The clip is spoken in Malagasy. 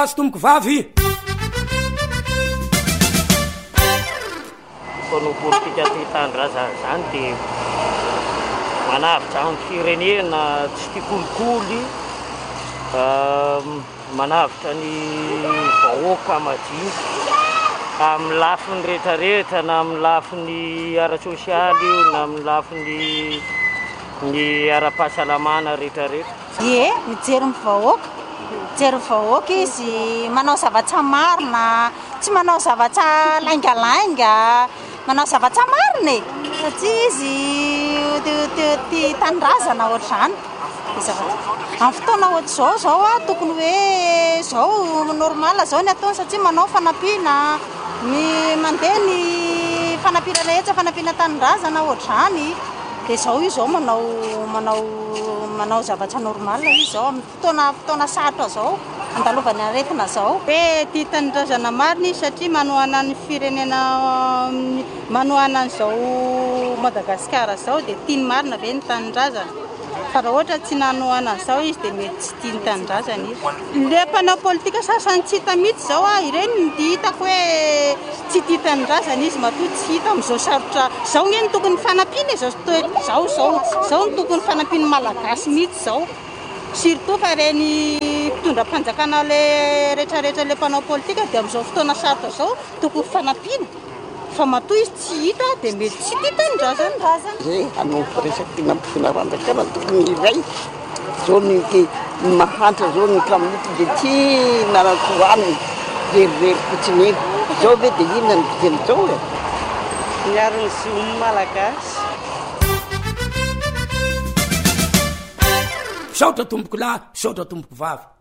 azo tomboko vavy fano politika ty tanindrazana zany dia manavitra amin'ny firenena tsy tia kolikoly manavitra ny vahoaka madinika amin'ny lafiny rehetrarehetra na amin'ny lafiny ara-sosialy io na amin'ny lafiny ny ara-pahasalamana rehetrarehetra. Ie, mijery vahoaka. Mijery vahoaka izy manao zavatra marina, tsy manao zavatra laingalainga, manao zavatra marina e. Satria izy tia tanindrazana ohatr'izany. Amin'ny fotoana ohatr'izao zao a tokony hoe zao normal zao ny ataony satria manao fanampiana ny mandeha ny fanampiana rehetra fanampiana tanindrazana ohatr'izany dia zao izy zao manao zavatra normal izy zao amin'ny fotoana sarotra zao andalovany aretina zao. Tia tanindrazana marina izy satria manohana ny firenena manohana an'izao Madagasikara zao dia tiany marina ve ny tanindrazana. Fa raha ohatra tsy nanohana an'izao izy dia mety tsy tia ny tanindrazana izy. Ilay mpanao politika sasany tsy hita mihitsy zao a ireny ny hitako hoe tsy tia tanindrazana izy matoa tsy hita amin'izao sarotra zao ny tokony fanampiana zao ny tokony fanampiana malagasy mihitsy zao. Surtout fa reny mpitondra mpanjakana le rehetrarehetra le mpanao politika dia amin'izao fotoana sarotra zao tokony fanampiana. Fa matoa izy tsy hita dia mety tsy tia tanindrazana. Zay hanao firesaky nampifina ranjakana tokony iray zao ny mahantra zao ny kaminity dia ty narakoaniny verivery fotsiny eny zao ve dia inona ny fiteny zao e miaro ny zony malagasy. saotra tomboko lahy saotra tomboko vavy.